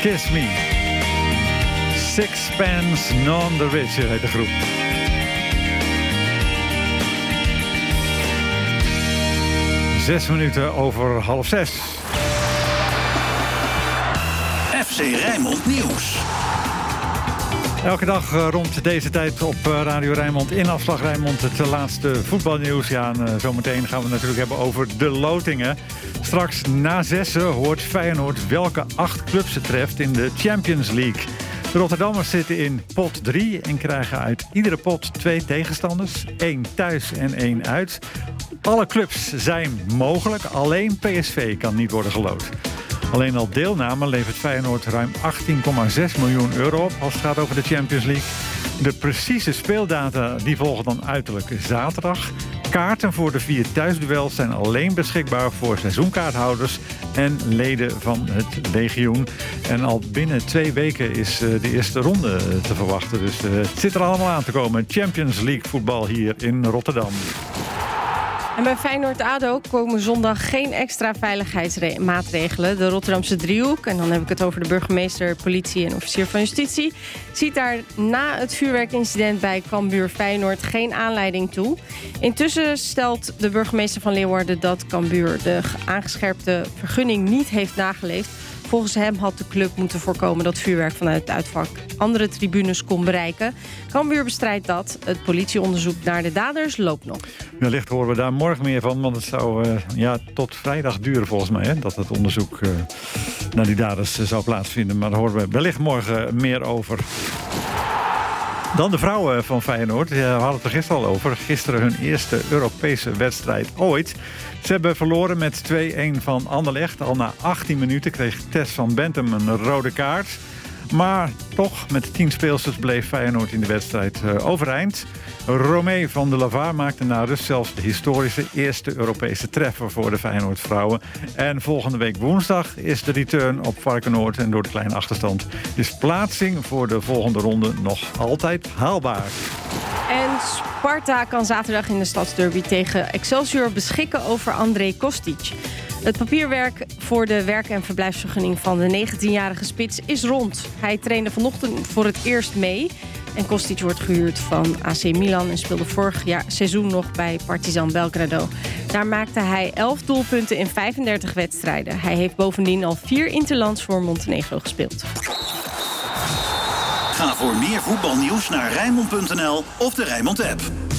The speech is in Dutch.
Kiss Me. Sixpence None the Richer heet de groep. Zes minuten over 5:30. FC Rijnmond Nieuws. Elke dag rond deze tijd op Radio Rijnmond in Afslag Rijnmond het laatste voetbalnieuws. Ja, en zometeen gaan we het natuurlijk hebben over de lotingen. Straks na 6 hoort Feyenoord welke 8 clubs het treft in de Champions League. De Rotterdammers zitten in pot 3 en krijgen uit iedere pot 2 tegenstanders. 1 thuis en 1 uit. Alle clubs zijn mogelijk, alleen PSV kan niet worden geloot. Alleen al deelname levert Feyenoord ruim 18,6 miljoen euro op als het gaat over de Champions League. De precieze speeldata die volgen dan uiterlijk zaterdag. Kaarten voor de 4 thuisduels zijn alleen beschikbaar voor seizoenkaarthouders en leden van het legioen. En al binnen 2 weken is de eerste ronde te verwachten. Dus het zit er allemaal aan te komen. Champions League voetbal hier in Rotterdam. En bij Feyenoord-ADO komen zondag geen extra veiligheidsmaatregelen. De Rotterdamse driehoek, en dan heb ik het over de burgemeester, politie en officier van justitie, ziet daar na het vuurwerkincident bij Cambuur Feyenoord geen aanleiding toe. Intussen stelt de burgemeester van Leeuwarden dat Cambuur de aangescherpte vergunning niet heeft nageleefd. Volgens hem had de club moeten voorkomen dat vuurwerk vanuit het uitvak andere tribunes kon bereiken. Cambuur bestrijdt dat. Het politieonderzoek naar de daders loopt nog. Wellicht horen we daar morgen meer van, want het zou tot vrijdag duren volgens mij, hè, dat het onderzoek naar die daders zou plaatsvinden. Maar daar horen we wellicht morgen meer over. Dan de vrouwen van Feyenoord. We hadden het er gisteren al over. Gisteren hun eerste Europese wedstrijd ooit. Ze hebben verloren met 2-1 van Anderlecht. Al na 18 minuten kreeg Tess van Bentum een rode kaart. Maar toch, met 10 speelsters bleef Feyenoord in de wedstrijd overeind. Romee van de Lavaar maakte na rust zelfs de historische eerste Europese treffer voor de Feyenoord-vrouwen. En volgende week woensdag is de return op Varkenoord. En door de kleine achterstand is plaatsing voor de volgende ronde nog altijd haalbaar. En Sparta kan zaterdag in de Stadsderby tegen Excelsior beschikken over André Kostic. Het papierwerk voor de werk- en verblijfsvergunning van de 19-jarige spits is rond. Hij trainde vanochtend voor het eerst mee. En Kostic wordt gehuurd van AC Milan en speelde vorig seizoen nog bij Partizan Belgrado. Daar maakte hij 11 doelpunten in 35 wedstrijden. Hij heeft bovendien al 4 interlands voor Montenegro gespeeld. Ga voor meer voetbalnieuws naar Rijnmond.nl of de Rijnmond-app.